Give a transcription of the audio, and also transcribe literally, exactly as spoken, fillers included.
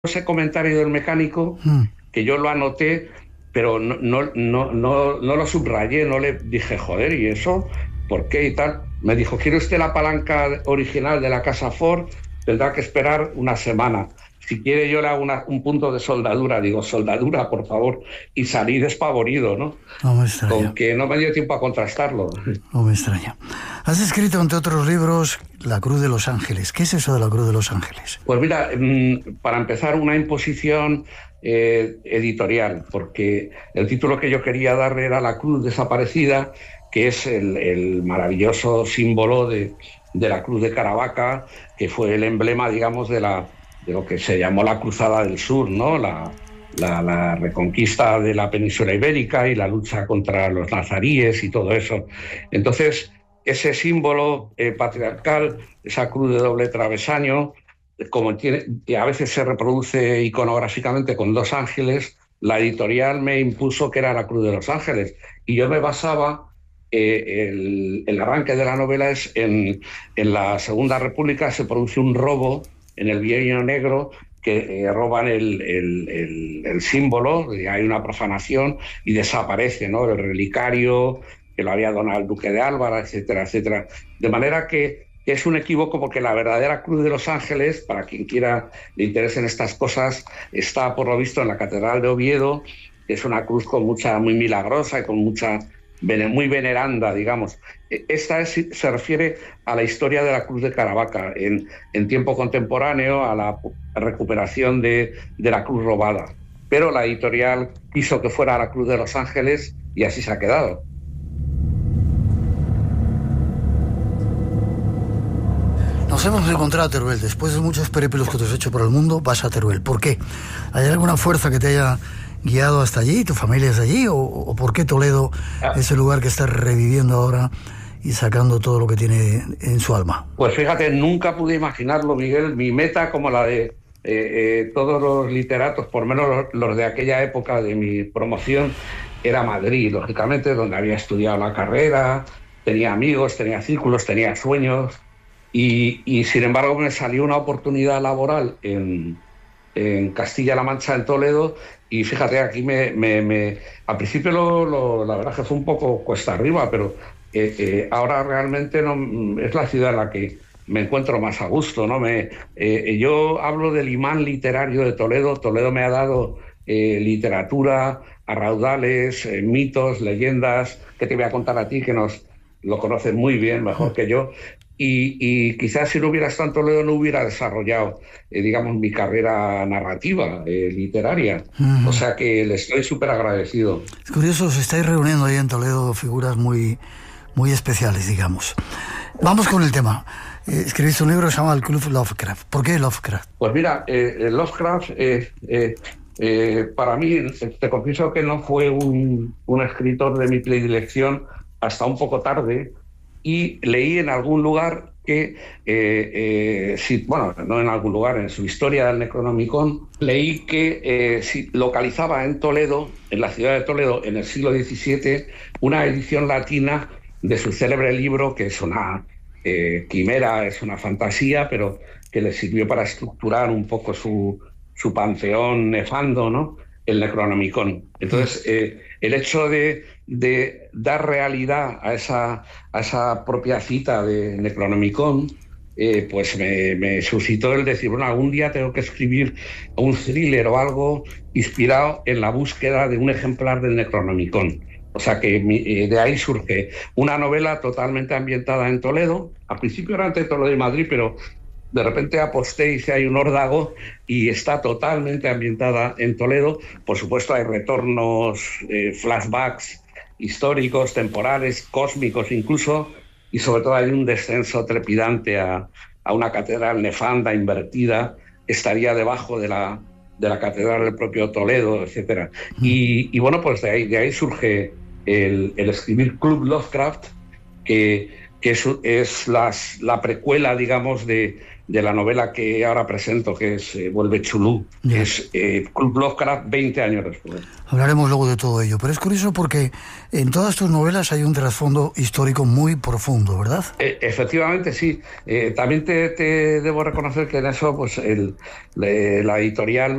ese comentario del mecánico, Mm. que yo lo anoté, pero no, no, no, no, no lo subrayé, no le dije, joder, ¿y eso? ¿Por qué? Y tal. Me dijo, ¿quiere usted la palanca original de la casa Ford? Tendrá que esperar una semana. Si quiere yo le hago una, un punto de soldadura. Digo, soldadura, por favor. Y salí despavorido, ¿no? No me Con extraña, que no me dio tiempo a contrastarlo. no me extraña. Has escrito, entre otros libros, La Cruz de los Ángeles. ¿Qué es eso de la Cruz de los Ángeles? Pues mira, para empezar, una imposición eh, editorial, porque el título que yo quería darle era La Cruz Desaparecida, que es el, el maravilloso símbolo de, de la Cruz de Caravaca, que fue el emblema, digamos, de, la, de lo que se llamó la Cruzada del Sur, ¿no? La, la, la reconquista de la península ibérica y la lucha contra los nazaríes y todo eso. Entonces, ese símbolo eh, patriarcal, esa cruz de doble travesaño, como tiene, que a veces se reproduce iconográficamente con dos ángeles, la editorial me impuso que era la Cruz de los Ángeles. Y yo me basaba, eh, el, el arranque de la novela es en, en la Segunda República se produce un robo en el Bienio Negro, que eh, roban el, el, el, el símbolo, y hay una profanación y desaparece, ¿no? El relicario que lo había donado el duque de Alba, etcétera, etcétera. De manera que es un equívoco, porque la verdadera Cruz de los Ángeles, para quien quiera le interesen estas cosas, está por lo visto en la Catedral de Oviedo, que es una cruz con mucha, muy milagrosa y con mucha, muy veneranda, digamos. Esta es, se refiere a la historia de la Cruz de Caravaca en, en tiempo contemporáneo, a la recuperación de, de la cruz robada. Pero la editorial quiso que fuera la Cruz de los Ángeles y así se ha quedado. Nos hemos encontrado a Teruel. Después de muchos periplos que te has hecho por el mundo, vas a Teruel. ¿Por qué? ¿Hay alguna fuerza que te haya guiado hasta allí? ¿Tu familia es de allí? ¿O, o por qué Toledo ah. es el lugar que estás reviviendo ahora y sacando todo lo que tiene en su alma? Pues fíjate, nunca pude imaginarlo, Miguel. Mi meta, como la de eh, eh, todos los literatos, por lo menos los, los de aquella época de mi promoción, era Madrid, lógicamente, donde había estudiado la carrera, tenía amigos, tenía círculos, tenía sueños. Y, y sin embargo me salió una oportunidad laboral en, en Castilla-La Mancha, en Toledo, y fíjate, aquí me, me, me al principio lo, lo, la verdad que fue un poco cuesta arriba, pero eh, eh, ahora realmente no, es la ciudad en la que me encuentro más a gusto, ¿no? Me, eh, yo hablo del imán literario de Toledo. Toledo me ha dado eh, literatura a raudales, eh, mitos, leyendas, que te voy a contar a ti, que nos lo conoces muy bien, mejor que yo. Y, y quizás si no hubiera estado en Toledo no hubiera desarrollado, eh, digamos, mi carrera narrativa, eh, literaria. Uh-huh. O sea que le estoy súper agradecido. Es curioso, os estáis reuniendo ahí en Toledo figuras muy, muy especiales, digamos. Vamos con el tema. Eh, escribiste un libro que se llama El Club Lovecraft. ¿Por qué Lovecraft? Pues mira, eh, Lovecraft, eh, eh, eh, para mí, te confieso que no fue un, un escritor de mi predilección hasta un poco tarde. Y leí en algún lugar que, eh, eh, sí, bueno, no en algún lugar, en su historia del Necronomicon, leí que eh, sí, localizaba en Toledo, en la ciudad de Toledo, en el siglo diecisiete, una edición latina de su célebre libro, que es una eh, quimera, es una fantasía, pero que le sirvió para estructurar un poco su, su panteón nefando, ¿no? El Necronomicon. Entonces, eh, el hecho de, de dar realidad a esa, a esa propia cita de Necronomicon, eh, pues me, me suscitó el decir, bueno, algún día tengo que escribir un thriller o algo inspirado en la búsqueda de un ejemplar del Necronomicon. O sea que eh, de ahí surge una novela totalmente ambientada en Toledo. Al principio era entre Toledo y Madrid, pero de repente aposté y hice ahí un órdago y está totalmente ambientada en Toledo. Por supuesto hay retornos, eh, flashbacks históricos, temporales, cósmicos incluso, y sobre todo hay un descenso trepidante a, a una catedral nefanda, invertida, que estaría debajo de la, de la catedral del propio Toledo, etcétera. Y, y bueno, pues de ahí, de ahí surge el, el escribir Club Lovecraft, que, que es, es las, la precuela, digamos, de de la novela que ahora presento, que es eh, Vuelve Chulú, yeah. que es eh, Club Lovecraft veinte años después. Hablaremos luego de todo ello, pero es curioso porque en todas tus novelas hay un trasfondo histórico muy profundo, ¿verdad? Eh, efectivamente, sí. Eh, también te, te debo reconocer que en eso, pues el, le, la editorial